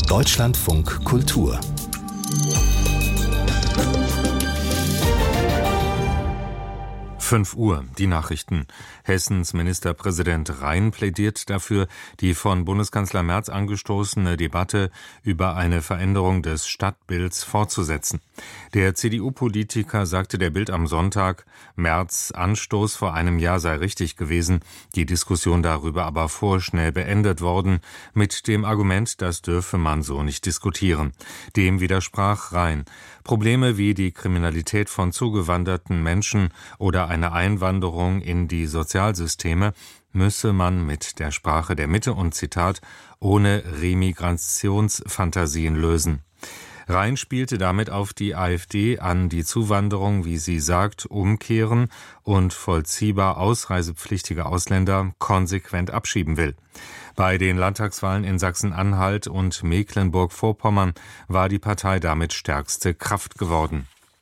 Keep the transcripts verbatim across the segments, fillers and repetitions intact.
Deutschlandfunk Kultur. fünf Uhr, die Nachrichten. Hessens Ministerpräsident Rhein plädiert dafür, die von Bundeskanzler Merz angestoßene Debatte über eine Veränderung des Stadtbilds fortzusetzen. Der C D U-Politiker sagte der Bild am Sonntag, Merz' Anstoß vor einem Jahr sei richtig gewesen, die Diskussion darüber aber vorschnell beendet worden, mit dem Argument, das dürfe man so nicht diskutieren. Dem widersprach Rhein. Probleme wie die Kriminalität von zugewanderten Menschen oder eine Einwanderung in die Sozialsysteme müsse man mit der Sprache der Mitte und Zitat ohne Remigrationsfantasien lösen. Rhein spielte damit auf die AfD an, die Zuwanderung, wie sie sagt, umkehren und vollziehbar ausreisepflichtige Ausländer konsequent abschieben will. Bei den Landtagswahlen in Sachsen-Anhalt und Mecklenburg-Vorpommern war die Partei damit stärkste Kraft geworden.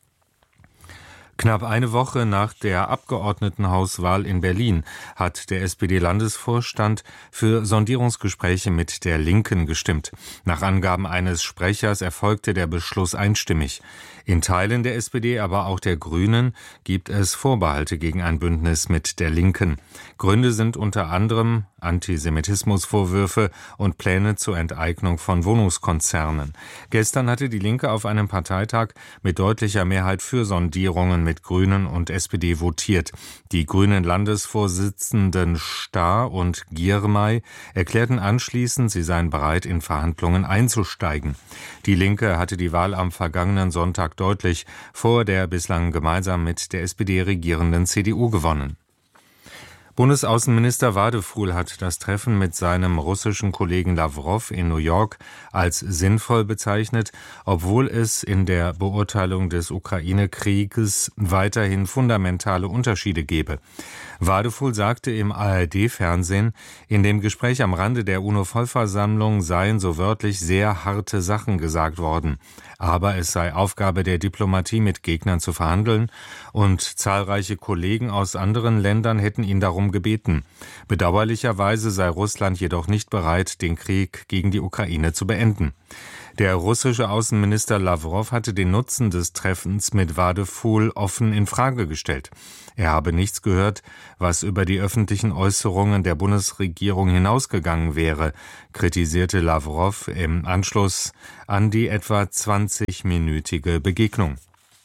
Knapp eine Woche nach der Abgeordnetenhauswahl in Berlin hat der S P D-Landesvorstand für Sondierungsgespräche mit der Linken gestimmt. Nach Angaben eines Sprechers erfolgte der Beschluss einstimmig. In Teilen der S P D, aber auch der Grünen, gibt es Vorbehalte gegen ein Bündnis mit der Linken. Gründe sind unter anderem Antisemitismusvorwürfe und Pläne zur Enteignung von Wohnungskonzernen. Gestern hatte die Linke auf einem Parteitag mit deutlicher Mehrheit für Sondierungen mit Grünen und S P D votiert. Die grünen Landesvorsitzenden Stahr und Girmay erklärten anschließend, sie seien bereit, in Verhandlungen einzusteigen. Die Linke hatte die Wahl am vergangenen Sonntag deutlich vor der bislang gemeinsam mit der S P D regierenden C D U gewonnen. Bundesaußenminister Wadefuhl hat das Treffen mit seinem russischen Kollegen Lawrow in New York als sinnvoll bezeichnet, obwohl es in der Beurteilung des Ukraine-Krieges weiterhin fundamentale Unterschiede gebe. Wadefuhl sagte im A R D-Fernsehen, in dem Gespräch am Rande der UNO-Vollversammlung seien so wörtlich sehr harte Sachen gesagt worden. Aber es sei Aufgabe der Diplomatie, mit Gegnern zu verhandeln, und zahlreiche Kollegen aus anderen Ländern hätten ihn darum gebeten. Bedauerlicherweise sei Russland jedoch nicht bereit, den Krieg gegen die Ukraine zu beenden. Der russische Außenminister Lawrow hatte den Nutzen des Treffens mit Wadefuhl offen in Frage gestellt. Er habe nichts gehört, was über die öffentlichen Äußerungen der Bundesregierung hinausgegangen wäre, kritisierte Lawrow im Anschluss an die etwa zwanzigminütige Begegnung.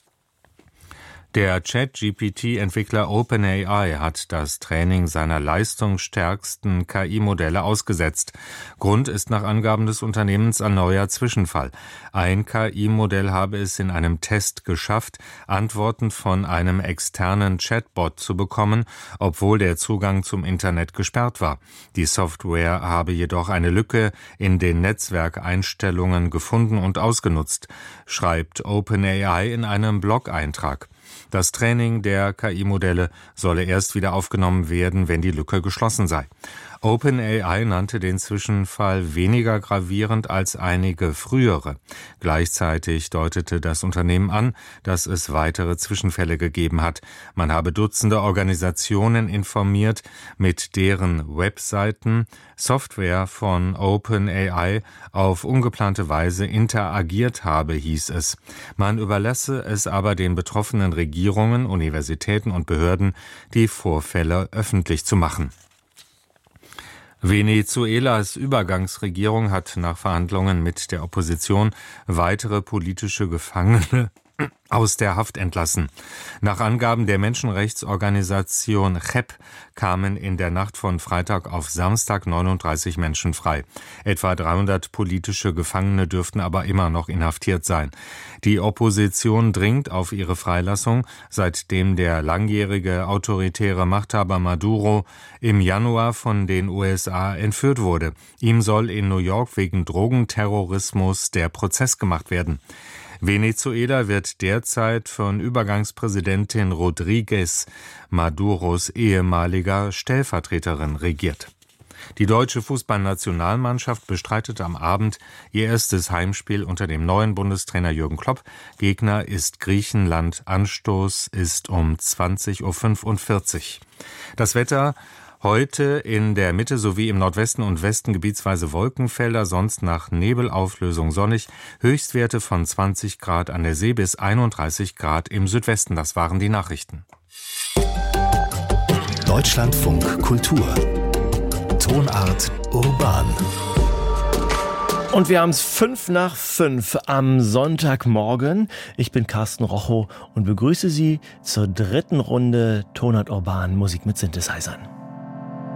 Der Chat-G P T-Entwickler OpenAI hat das Training seiner leistungsstärksten K I-Modelle ausgesetzt. Grund ist nach Angaben des Unternehmens ein neuer Zwischenfall. Ein K I-Modell habe es in einem Test geschafft, Antworten von einem externen Chatbot zu bekommen, obwohl der Zugang zum Internet gesperrt war. Die Software habe jedoch eine Lücke in den Netzwerkeinstellungen gefunden und ausgenutzt, schreibt OpenAI in einem Blog-Eintrag. Das Training der K I-Modelle solle erst wieder aufgenommen werden, wenn die Lücke geschlossen sei. OpenAI nannte den Zwischenfall weniger gravierend als einige frühere. Gleichzeitig deutete das Unternehmen an, dass es weitere Zwischenfälle gegeben hat. Man habe Dutzende Organisationen informiert, mit deren Webseiten Software von OpenAI auf ungeplante Weise interagiert habe, hieß es. Man überlasse es aber den betroffenen Regierungen, Universitäten und Behörden, die Vorfälle öffentlich zu machen. Venezuelas Übergangsregierung hat nach Verhandlungen mit der Opposition weitere politische Gefangene aus der Haft entlassen. Nach Angaben der Menschenrechtsorganisation C E P kamen in der Nacht von Freitag auf Samstag neununddreißig Menschen frei. Etwa dreihundert politische Gefangene dürften aber immer noch inhaftiert sein. Die Opposition dringt auf ihre Freilassung, seitdem der langjährige autoritäre Machthaber Maduro im Januar von den U S A entführt wurde. Ihm soll in New York wegen Drogenterrorismus der Prozess gemacht werden. Venezuela wird derzeit von Übergangspräsidentin Rodríguez, Maduros ehemaliger Stellvertreterin, regiert. Die deutsche Fußballnationalmannschaft bestreitet am Abend ihr erstes Heimspiel unter dem neuen Bundestrainer Jürgen Klopp. Gegner ist Griechenland. Anstoß ist um zwanzig Uhr fünfundvierzig. Das Wetter: Heute in der Mitte sowie im Nordwesten und Westen gebietsweise Wolkenfelder, sonst nach Nebelauflösung sonnig. Höchstwerte von zwanzig Grad an der See bis einunddreißig Grad im Südwesten. Das waren die Nachrichten. Deutschlandfunk Kultur. Tonart urban. Und wir haben es fünf nach fünf am Sonntagmorgen. Ich bin Carsten Rochow und begrüße Sie zur dritten Runde Tonart urban, Musik mit Synthesizern.